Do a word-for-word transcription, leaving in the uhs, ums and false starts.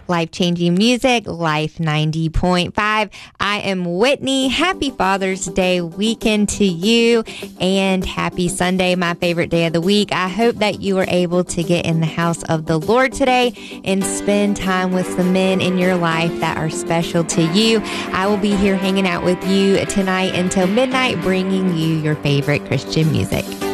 Life-changing music, Life ninety point five. I am Whitney. Happy Father's Day weekend to you, and happy Sunday, my favorite day of the week. I hope that you are able to get in the house of the Lord today and spend time with some men in your life that are special to you. I will be here hanging out with you tonight until midnight, bringing you your favorite Christian music.